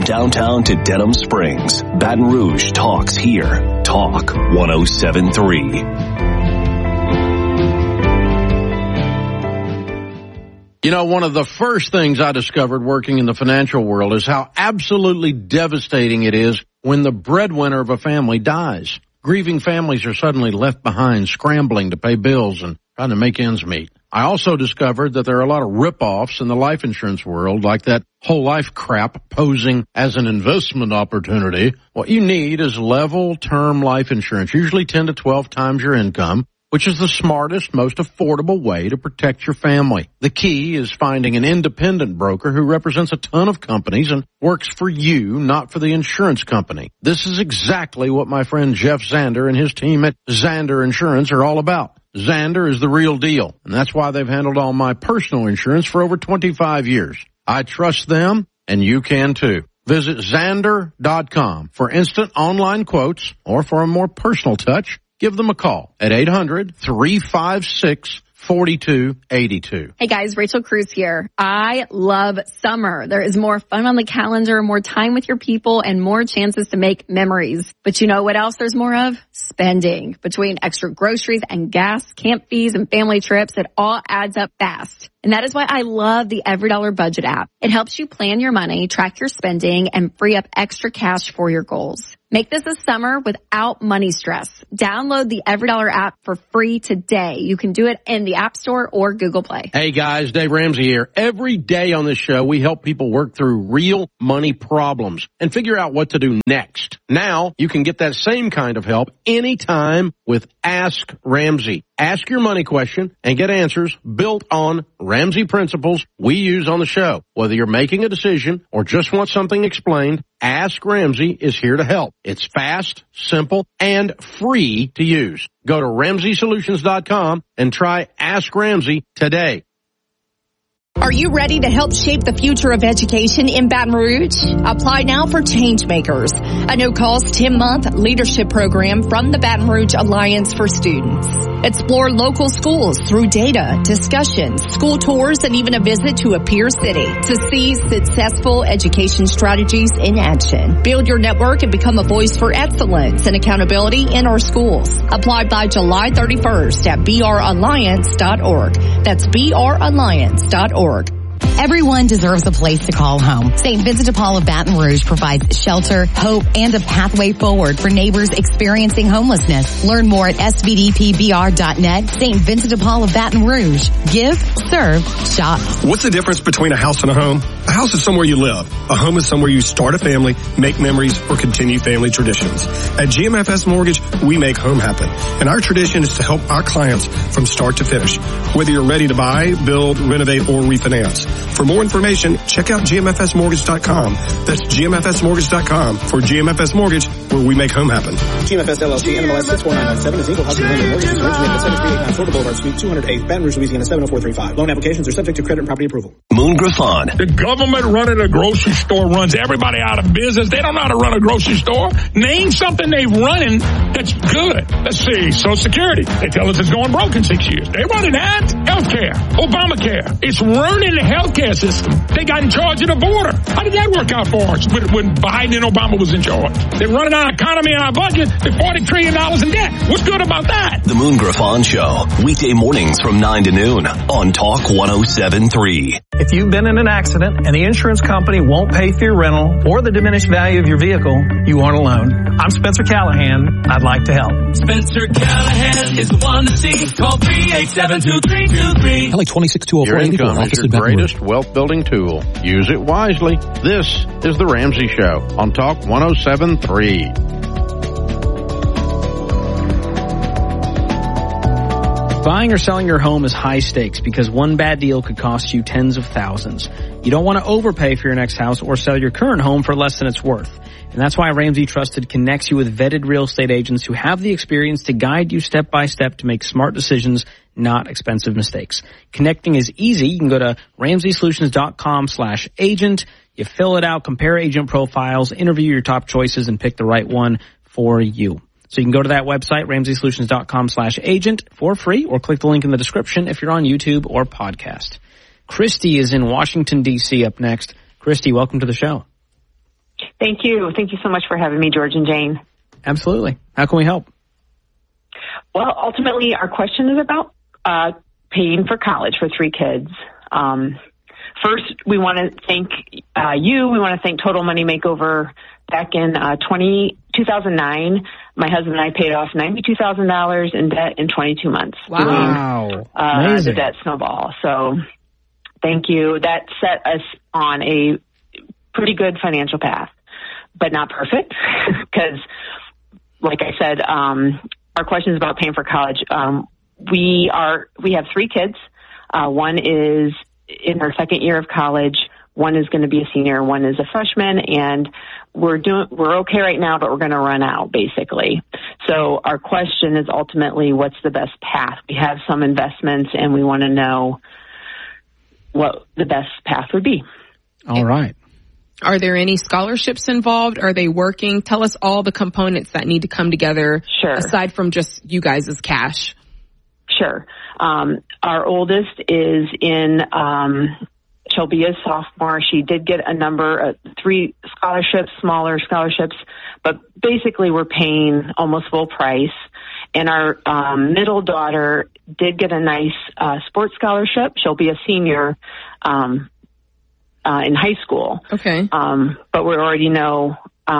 downtown to Denham Springs, Baton Rouge talks here. Talk 107.3. You know, one of the first things I discovered working in the financial world is how absolutely devastating it is when the breadwinner of a family dies. Grieving families are suddenly left behind, scrambling to pay bills and trying to make ends meet. I also discovered that there are a lot of rip-offs in the life insurance world, like that whole life crap posing as an investment opportunity. What you need is level term life insurance, usually 10 to 12 times your income, which is the smartest, most affordable way to protect your family. The key is finding an independent broker who represents a ton of companies and works for you, not for the insurance company. This is exactly what my friend Jeff Zander and his team at Zander Insurance are all about. Zander is the real deal, and that's why they've handled all my personal insurance for over 25 years. I trust them, and you can too. Visit Zander.com for instant online quotes, or for a more personal touch, give them a call at 800-356-4282. Hey guys, Rachel Cruz here. I love summer. There is more fun on the calendar, more time with your people, and more chances to make memories. But you know what else there's more of? Spending. Between extra groceries and gas, camp fees, and family trips, it all adds up fast. And that is why I love the EveryDollar Budget app. It helps you plan your money, track your spending, and free up extra cash for your goals. Make this a summer without money stress. Download the EveryDollar app for free today. You can do it in the App Store or Google Play. Hey guys, Dave Ramsey here. Every day on this show, we help people work through real money problems and figure out what to do next. Now, you can get that same kind of help anytime with Ask Ramsey. Ask your money question and get answers built on Ramsey principles we use on the show. Whether you're making a decision or just want something explained, Ask Ramsey is here to help. It's fast, simple, and free to use. Go to RamseySolutions.com and try Ask Ramsey today. Are you ready to help shape the future of education in Baton Rouge? Apply now for Changemakers, a no-cost 10-month leadership program from the Baton Rouge Alliance for Students. Explore local schools through data, discussions, school tours, and even a visit to a peer city to see successful education strategies in action. Build your network and become a voice for excellence and accountability in our schools. Apply by July 31st at bralliance.org. That's bralliance.org. Everyone deserves a place to call home. St. Vincent de Paul of Baton Rouge provides shelter, hope, and a pathway forward for neighbors experiencing homelessness. Learn more at svdpbr.net. St. Vincent de Paul of Baton Rouge. Give, serve, shop. What's the difference between a house and a home? A house is somewhere you live. A home is somewhere you start a family, make memories, or continue family traditions. At GMFS Mortgage, we make home happen. And our tradition is to help our clients from start to finish. Whether you're ready to buy, build, renovate, or refinance. For more information, check out GMFSmortgage.com. That's GMFSmortgage.com for GMFS Mortgage, where we make home happen. GMFS LLC, NMLS 64997 is equal housing lender. Mortgage is originated at 7389 Florida Boulevard, Suite 208, Baton Rouge, Louisiana 70435. Loan applications are subject to credit and property approval. Moon Griffon. The government running a grocery store runs everybody out of business. They don't know how to run a grocery store. Name something they've running that's good. Let's see, Social Security. They tell us it's going broke in 6 years. They running that. Healthcare, Obamacare. It's ruining the healthcare system. They got in charge of the border. How did that work out for us when Biden and Obama was in charge? They're running our economy and our budget. They're $40 trillion in debt. What's good about that? The Moon Griffon Show. Weekday mornings from 9 to noon on Talk 107.3. If you've been in an accident and the insurance company won't pay for your rental or the diminished value of your vehicle, you aren't alone. I'm Spencer Callahan. I'd like to help. Spencer Callahan is the one to see. Call 387-2323. LA 26204. Your income is your greatest wealth building tool. Use it wisely. This is The Ramsey Show on Talk 107.3. Buying or selling your home is high stakes because one bad deal could cost you tens of thousands. You don't want to overpay for your next house or sell your current home for less than it's worth. And that's why Ramsey Trusted connects you with vetted real estate agents who have the experience to guide you step by step to make smart decisions, not expensive mistakes. Connecting is easy. You can go to RamseySolutions.com/agent. You fill it out, compare agent profiles, interview your top choices, and pick the right one for you. So you can go to that website, RamseySolutions.com/agent for free, or click the link in the description if you're on YouTube or podcast. Christy is in Washington, D.C. up next. Christy, welcome to the show. Thank you. Thank you so much for having me, George and Jane. Absolutely. How can we help? Well, ultimately, our question is about paying for college for 3 kids. First, we want to thank you. We want to thank Total Money Makeover. Back in 2009, my husband and I paid off $92,000 in debt in 22 months. Wow. The debt snowball. So thank you. That set us on a pretty good financial path, but not perfect because, like I said, our question is about paying for college. We have 3 kids. One is in her second year of college. One is going to be a senior. One is a freshman, and we're okay right now, but we're going to run out basically. So our question is ultimately, what's the best path? We have some investments, and we want to know what the best path would be. All right. Are there any scholarships involved? Are they working? Tell us all the components that need to come together. Sure. Aside from just you guys' cash. Sure. Our oldest is in, she'll be a sophomore. She did get a number of 3 scholarships, smaller scholarships, but basically we're paying almost full price. And our middle daughter did get a nice sports scholarship. She'll be a senior in high school. Okay. But we already know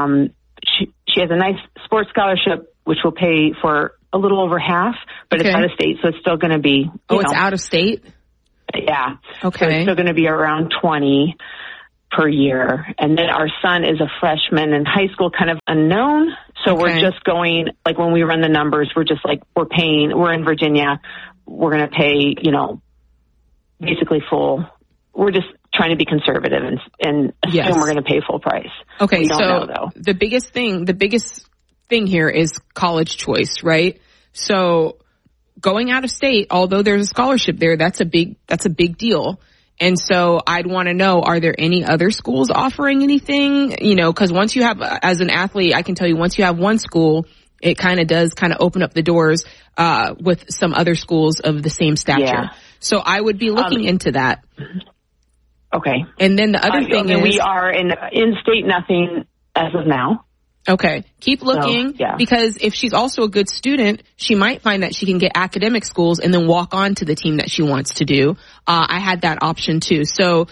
she has a nice sports scholarship, which will pay for a little over half, but it's out of state, so it's still going to be. It's out of state? Yeah. Okay. So it's still going to be around $20 per year. And then our son is a freshman in high school, kind of unknown. So we're just going, like when we run the numbers, we're just like, we're in Virginia. We're going to pay, basically full. We're just trying to be conservative and assume we're going to pay full price. Okay. We don't know, though. The biggest thing here is college choice, right? So going out of state, although there's a scholarship there, that's a big deal. And so I'd want to know, are there any other schools offering anything? Because once you have, as an athlete, I can tell you, once you have one school, it does open up the doors with some other schools of the same stature. Yeah. So I would be looking into that. Okay. And then the other thing is, we are in state nothing as of now. Okay. Keep looking, because if she's also a good student, she might find that she can get academic schools and then walk on to the team that she wants to do. I had that option too. So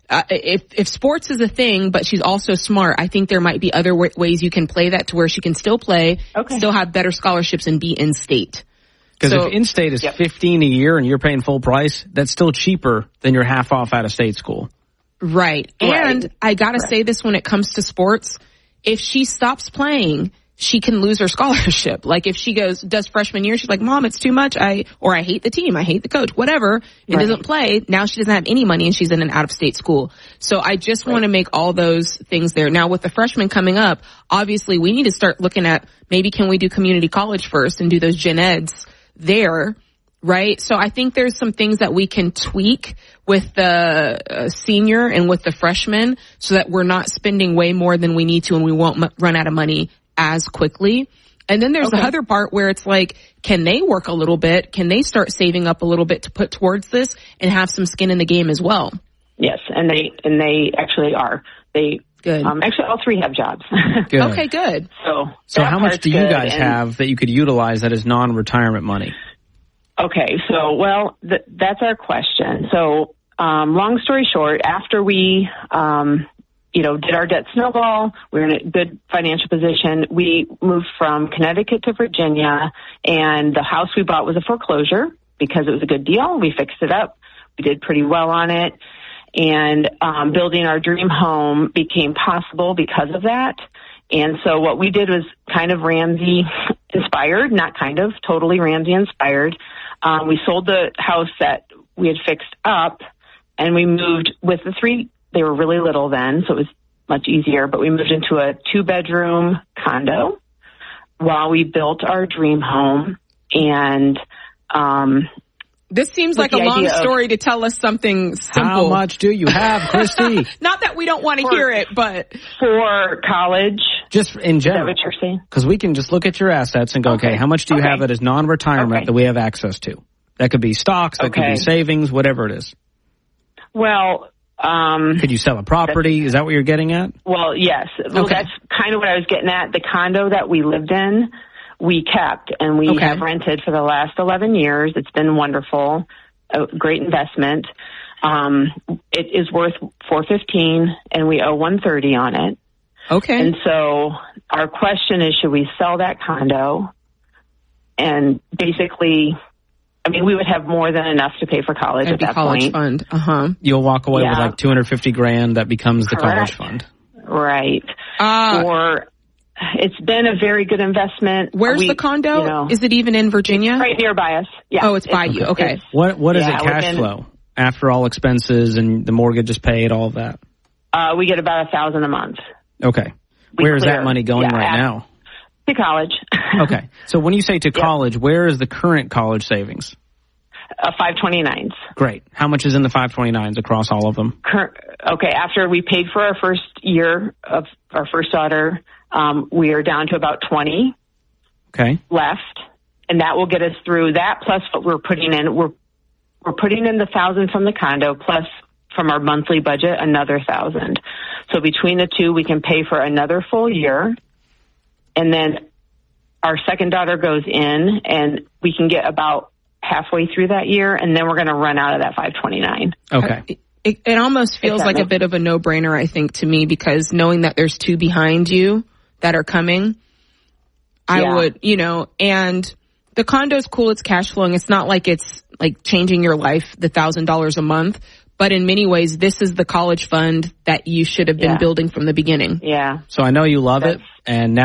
if sports is a thing, but she's also smart, I think there might be other ways you can play that to where she can still play, still have better scholarships, and be in state. Because if in-state is $15 a year and you're paying full price, that's still cheaper than your half off out-of-state school. Right. And I got to say this when it comes to sports. If she stops playing, she can lose her scholarship. Like if she does freshman year, she's like, Mom, it's too much. I hate the team. I hate the coach, whatever. And doesn't play. Now she doesn't have any money and she's in an out-of-state school. So I just want to make all those things there. Now with the freshmen coming up, obviously we need to start looking at maybe can we do community college first and do those gen eds there. Right. So I think there's some things that we can tweak with the senior and with the freshman so that we're not spending way more than we need to and we won't run out of money as quickly. And then there's the other part where it's like, can they work a little bit? Can they start saving up a little bit to put towards this and have some skin in the game as well? Yes. And they actually are. Good. Actually, all 3 have jobs. Good. Okay, good. So how much do you guys have that you could utilize that is non-retirement money? Okay, so, that's our question. So, long story short, after we, did our debt snowball, we were in a good financial position. We moved from Connecticut to Virginia, and the house we bought was a foreclosure because it was a good deal. We fixed it up. We did pretty well on it. And building our dream home became possible because of that. And so what we did was kind of Ramsey inspired, totally Ramsey inspired. We sold the house that we had fixed up and we moved with the 3. They were really little then, so it was much easier, but we moved into a 2-bedroom condo while we built our dream home. And, this seems like a long story to tell us something simple. How much do you have, Christy? Not that we don't want to hear it, but for college. Just in general. Is that what you're saying? Because we can just look at your assets and go, okay, how much do you have that is non-retirement that we have access to? That could be stocks, that could be savings, whatever it is. Well, Could you sell a property? Is that what you're getting at? Well, yes. Well, that's kind of what I was getting at. The condo that we lived in, we kept, and we have rented for the last 11 years. It's been wonderful, a great investment. It is worth $415, and we owe $130 on it. Okay. And so our question is, should we sell that condo? And basically, I mean, we would have more than enough to pay for college at that college point. Fund. You'll walk away with like $250,000 that becomes the college fund. Right. It's been a very good investment. Where's the condo? Is it even in Virginia? Right nearby us. Yeah. Oh, it's by you. Okay. What is it cash flow after all expenses and the mortgage is paid, all of that? We get about $1,000 a month. Okay. Where is that money going right now? To college. Okay. So when you say to college, where is the current college savings? 529s. Great. How much is in the 529s across all of them? Okay. After we paid for our first year of our first daughter, we are down to about 20 left, and that will get us through that plus what we're putting in. We're putting in the $1,000 from the condo plus from our monthly budget another $1,000. So between the two, we can pay for another full year, and then our second daughter goes in, and we can get about halfway through that year, and then we're going to run out of that 529. Okay. It almost feels like a bit of a no-brainer, I think, to me, because knowing that there's two behind you that are coming, I would, and the condo's cool. It's cash flowing. It's not like it's like changing your life, the $1,000 a month. But in many ways, this is the college fund that you should have been building from the beginning. Yeah. So I know you love it, and now